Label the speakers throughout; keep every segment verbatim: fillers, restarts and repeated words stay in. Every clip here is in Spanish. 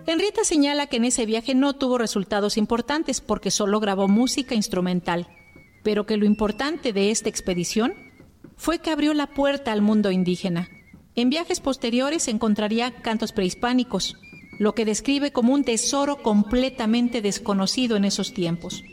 Speaker 1: Henrietta señala que en ese viaje no tuvo resultados importantes porque solo grabó música instrumental, pero que lo importante de esta expedición fue que abrió la puerta al mundo indígena. En viajes posteriores encontraría cantos prehispánicos, lo que describe como un tesoro completamente desconocido en esos tiempos.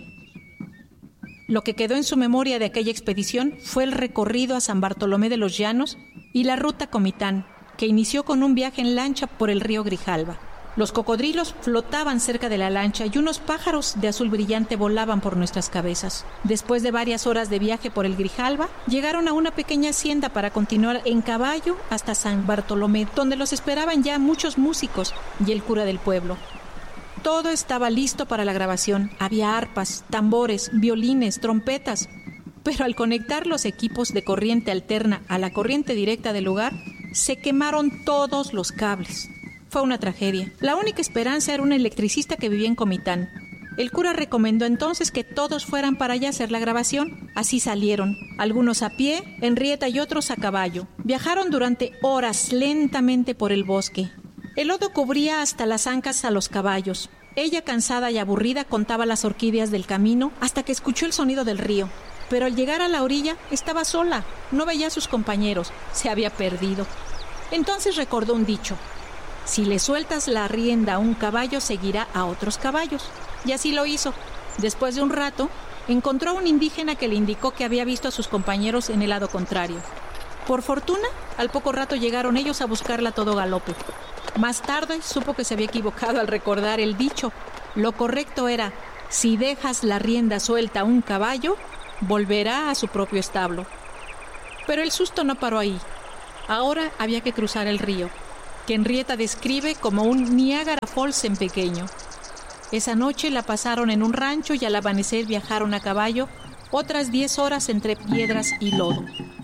Speaker 1: Lo que quedó en su memoria de aquella expedición fue el recorrido a San Bartolomé de los Llanos y la ruta Comitán, que inició con un viaje en lancha por el río Grijalva. Los cocodrilos flotaban cerca de la lancha y unos pájaros de azul brillante volaban por nuestras cabezas. Después de varias horas de viaje por el Grijalva, llegaron a una pequeña hacienda para continuar en caballo hasta San Bartolomé, donde los esperaban ya muchos músicos y el cura del pueblo. Todo estaba listo para la grabación. Había arpas, tambores, violines, trompetas. Pero al conectar los equipos de corriente alterna a la corriente directa del lugar, se quemaron todos los cables. Fue una tragedia. La única esperanza era un electricista que vivía en Comitán. El cura recomendó entonces que todos fueran para allá a hacer la grabación. Así salieron, algunos a pie, Henrietta y otros a caballo. Viajaron durante horas lentamente por el bosque. El lodo cubría hasta las ancas a los caballos. Ella, cansada y aburrida, contaba las orquídeas del camino hasta que escuchó el sonido del río. Pero al llegar a la orilla estaba sola, no veía a sus compañeros, se había perdido. Entonces recordó un dicho: si le sueltas la rienda a un caballo, seguirá a otros caballos. Y así lo hizo. Después de un rato, encontró a un indígena que le indicó que había visto a sus compañeros en el lado contrario. Por fortuna, al poco rato llegaron ellos a buscarla a todo galope. Más tarde supo que se había equivocado al recordar el dicho. Lo correcto era: si dejas la rienda suelta a un caballo, volverá a su propio establo. Pero el susto no paró ahí. Ahora había que cruzar el río, que Henrietta describe como un Niágara Falls en pequeño. Esa noche la pasaron en un rancho y al amanecer viajaron a caballo otras diez horas entre piedras y lodo.